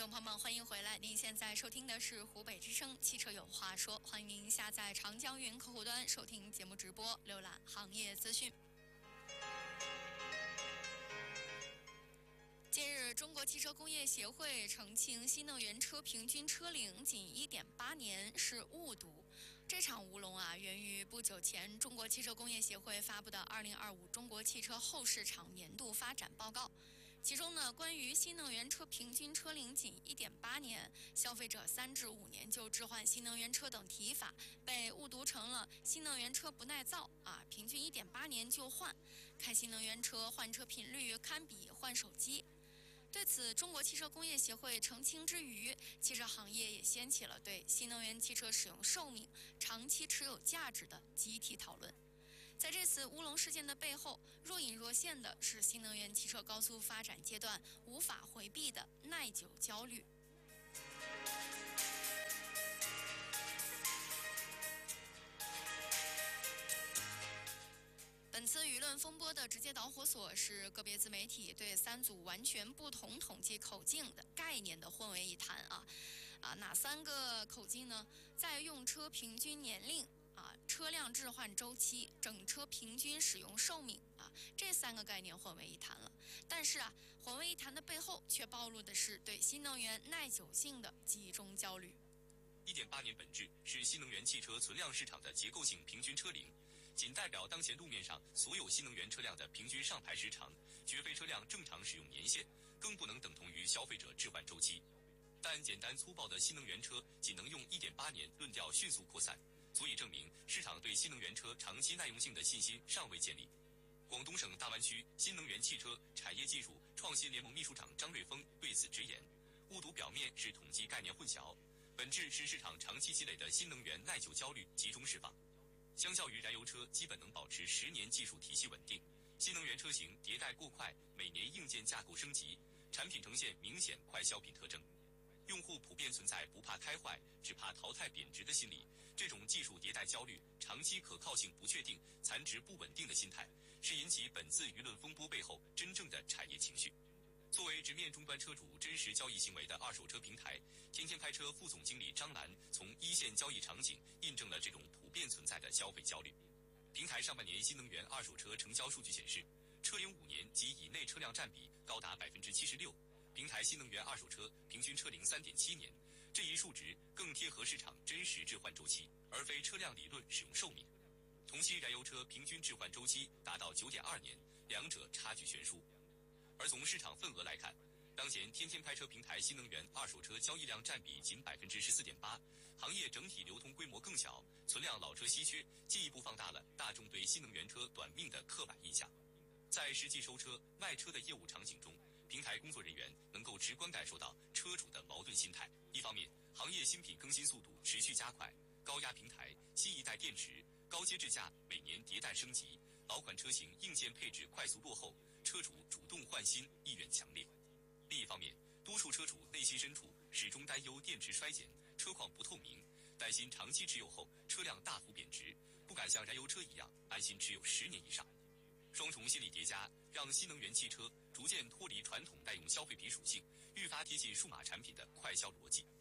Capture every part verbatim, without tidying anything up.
众朋友们，欢迎回来！您现在收听的是湖北之声汽车有话说，欢迎您下载长江云客户端收听节目直播，浏览行业资讯。近日，中国汽车工业协会澄清，新能源车平均车龄仅 一点八年是误读。这场乌龙啊，源于不久前中国汽车工业协会发布的二零二五中国汽车后市场年度发展报告。其中呢，关于新能源车平均车龄仅 一点八年，消费者三至五年就置换新能源车等提法被误读成了新能源车不耐造啊，平均 一点八年就换，开新能源车换车频率堪比换手机。对此，中国汽车工业协会澄清之余，汽车行业也掀起了对新能源汽车使用寿命、长期持有价值的集体讨论。在这次乌龙事件的背后，若隐若现的是新能源汽车高速发展阶段无法回避的耐久焦虑。本次舆论风波的直接导火索是个别自媒体对三组完全不同统计口径的概念的混为一谈啊啊！哪三个口径呢？在用车平均年龄啊、车辆置换周期、整车平均使用寿命啊，这三个概念混为一谈了。但是啊，混为一谈的背后却暴露的是对新能源耐久性的集中焦虑。 一点八年本质是新能源汽车存量市场的结构性平均车龄，仅代表当前路面上所有新能源车辆的平均上牌时长，绝非车辆正常使用年限，更不能等同于消费者置换周期。但简单粗暴的新能源车仅能用 一点八年论调迅速扩散，足以证明市场对新能源车长期耐用性的信心尚未建立。广东省大湾区新能源汽车产业技术创新联盟秘书长张瑞峰对此直言，误读表面是统计概念混淆，本质是市场长期积累的新能源耐久焦虑集中释放。相较于燃油车基本能保持十年技术体系稳定，新能源车型迭代过快，每年硬件架构升级，产品呈现明显快消品特征。用户普遍存在不怕开坏，只怕淘汰贬值的心理，这种技术迭代焦虑、长期可靠性不确定、残值不稳定的心态，是引起本次舆论风波背后真正的产业情绪。作为直面终端车主真实交易行为的二手车平台，天天拍车副总经理张兰从一线交易场景印证了这种普遍存在的消费焦虑。平台上半年新能源二手车成交数据显示，车龄五年及以内车辆占比高达 百分之七十六， 平台新能源二手车平均车龄 三点七年，这一数值更贴合市场真实置换周期，而非车辆理论使用寿命。同期燃油车平均置换周期达到 九点二年，两者差距悬殊。而从市场份额来看，当前天天拍车平台新能源二手车交易量占比仅 百分之十四点八， 行业整体流通规模更小，存量老车稀缺，进一步放大了大众对新能源车短命的刻板印象。在实际收车卖车的业务场景中，平台工作人员能够直观感受到车主的矛盾心态。一方面，行业新品更新速度持续加快，高压平台、新一代电池、高阶智驾每年迭代升级，老款车型硬件配置快速落后，车主主动换新意愿强烈。另一方面，多数车主内心深处始终担忧电池衰减、车况不透明，担心长期持有后车辆大幅贬值，不敢像燃油车一样安心持有十年以上。双重心理叠加，让新能源汽车逐渐脱离传统代用消费品属性，愈发贴近数码产品的快消逻辑。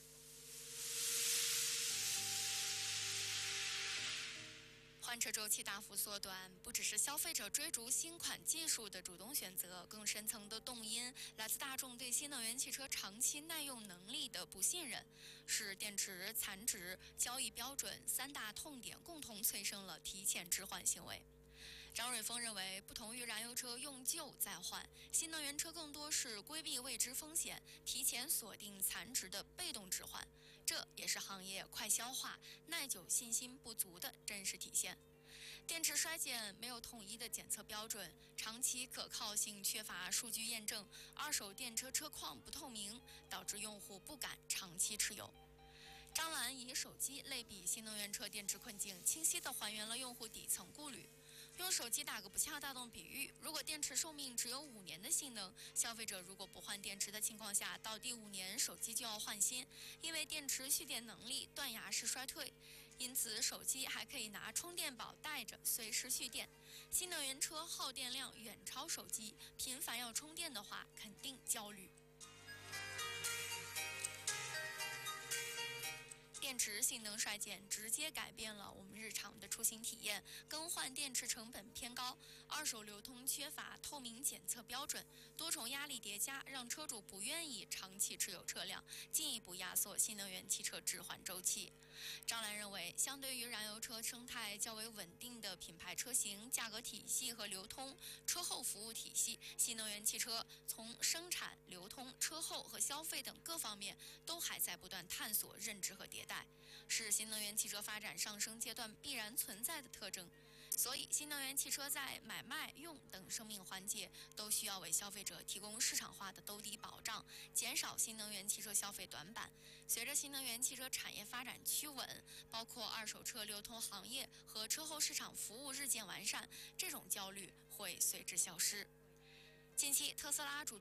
换车周期大幅缩短，不只是消费者追逐新款技术的主动选择，更深层的动因来自大众对新能源汽车长期耐用能力的不信任，是电池、残值、交易标准三大痛点共同催生了提前置换行为。张瑞峰认为，不同于燃油车用旧再换，新能源车更多是规避未知风险，提前锁定残值的被动置换，这也是行业快消化、耐久信心不足的真实体现。电池衰减没有统一的检测标准，长期可靠性缺乏数据验证，二手电车车况不透明，导致用户不敢长期持有。张兰以手机类比新能源车电池困境，清晰地还原了用户底层顾虑。用手机打个不恰当的比喻，如果电池寿命只有五年的性能，消费者如果不换电池的情况下，到第五年手机就要换新，因为电池蓄电能力断崖式衰退。因此，手机还可以拿充电宝带着随时蓄电。新能源车耗电量远超手机，频繁要充电的话，肯定焦虑。 性能衰减直接改变了我们日常的出行体验，更换电池成本偏高，二手流通缺乏透明检测标准，多重压力叠加，让车主不愿意长期持有车辆，进一步压缩新能源汽车置换周期。张澜认为，相对于燃油车生态较为稳定的品牌车型、价格体系和流通、车后服务体系，新能源汽车从生产、流通、车后和消费等各方面都还在不断探索、认知和迭代，是新能源汽车发展上升阶段必然存在的特征。所以，新能源汽车在买卖用等生命环节都需要为消费者提供市场化的兜底保障，减少新能源汽车消费短板。随着新能源汽车产业发展趋稳，包括二手车流通行业和车后市场服务日渐完善，这种焦虑会随之消失。近期，特斯拉主